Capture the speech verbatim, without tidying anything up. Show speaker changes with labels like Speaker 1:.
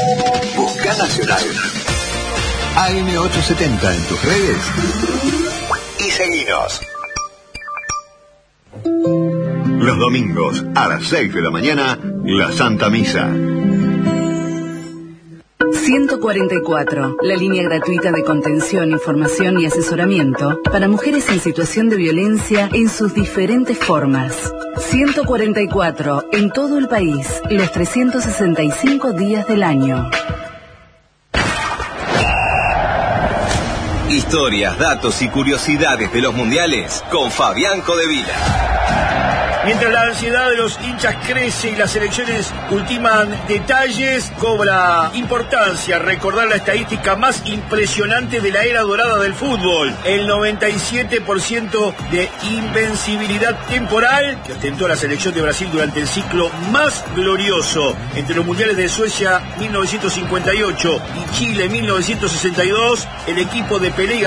Speaker 1: Busca Nacional. A M ochocientos setenta en tus redes y seguinos. Los domingos a las seis de la mañana, la Santa Misa.
Speaker 2: ciento cuarenta y cuatro, la línea gratuita de contención, información y asesoramiento para mujeres en situación de violencia en sus diferentes formas. ciento cuarenta y cuatro, en todo el país, los trescientos sesenta y cinco días del año.
Speaker 3: Historias, datos y curiosidades de los mundiales con Fabián Codevila.
Speaker 4: Mientras la ansiedad de los hinchas crece y las selecciones ultiman detalles, cobra importancia recordar la estadística más impresionante de la era dorada del fútbol. El noventa y siete por ciento de invencibilidad temporal que ostentó la selección de Brasil durante el ciclo más glorioso entre los mundiales de Suecia mil novecientos cincuenta y ocho y Chile mil novecientos sesenta y dos. El equipo de Pelé